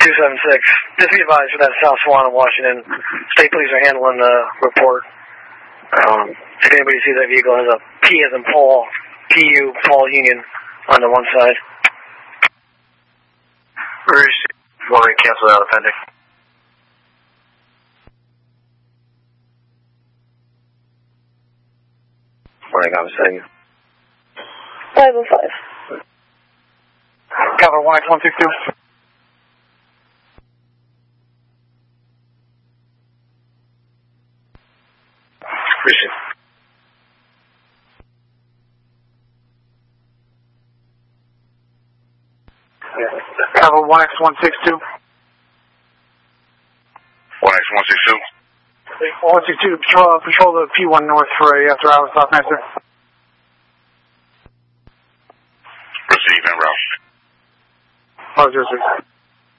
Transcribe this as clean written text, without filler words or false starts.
276. Just be advised for that South Swan in Washington. State police are handling the report. If anybody sees that vehicle, has a P as in Paul, PU, Paul Union on the one side. Want to cancel that appendix? Morning, officer. 505. Cover 1X162. Appreciate it. Cover 1X162. 1X162. 162, patrol the P1 North for a after hours stop, master. Proceed en route. Oh,